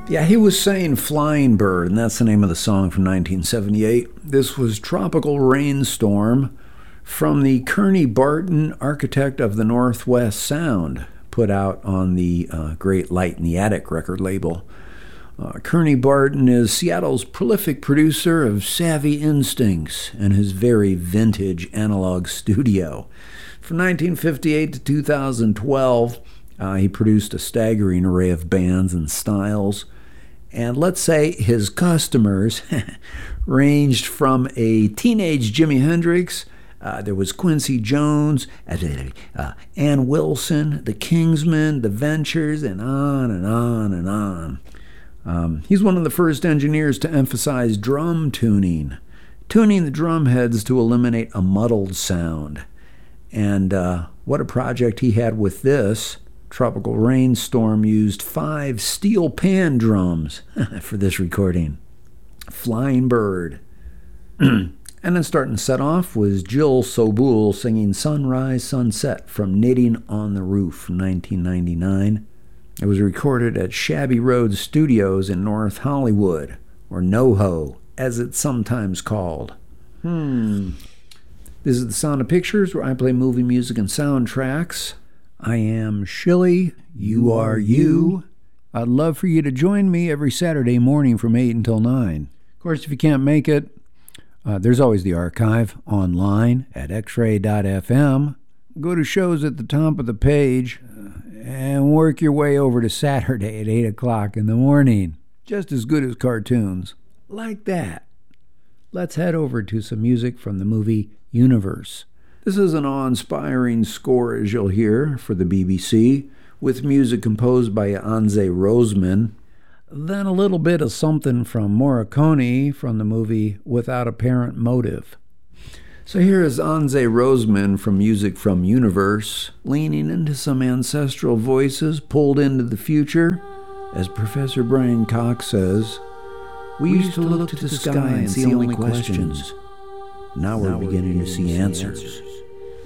Yeah, he was saying Flying Bird, and that's the name of the song from 1978. This was Tropical Rainstorm from the Kearney Barton Architect of the Northwest Sound, put out on the great Light in the Attic record label. Kearney Barton is Seattle's prolific producer of Savvy Instincts and his very vintage analog studio. From 1958 to 2012, he produced a staggering array of bands and styles. And let's say his customers ranged from a teenage Jimi Hendrix, there was Quincy Jones, Ann Wilson, the Kingsmen, the Ventures, and on and on and on. He's one of the first engineers to emphasize drum tuning the drum heads to eliminate a muddled sound. And what a project he had with this. Tropical Rainstorm used 5 steel pan drums for this recording. Flying Bird. And then starting the set off was Jill Sobul singing Sunrise Sunset from Knitting on the Roof from 1999. It was recorded at Shabby Road Studios in North Hollywood, or NoHo, as it's sometimes called. This is The Sound of Pictures, where I play movie music and soundtracks. I am Shilly, you are you. I'd love for you to join me every Saturday morning from 8 until 9. Of course, if you can't make it, there's always the archive online at xray.fm. Go to shows at the top of the page and work your way over to Saturday at 8 o'clock in the morning. Just as good as cartoons. Like that. Let's head over to some music from the movie Universe. This is an awe-inspiring score, as you'll hear, for the BBC, with music composed by Anze Roseman. Then a little bit of something from Morricone from the movie Without Apparent Motive. So here is Anze Roseman from Music from Universe, leaning into some ancestral voices pulled into the future. As Professor Brian Cox says, we used to look to the sky and see only questions. Now we're beginning to see answers.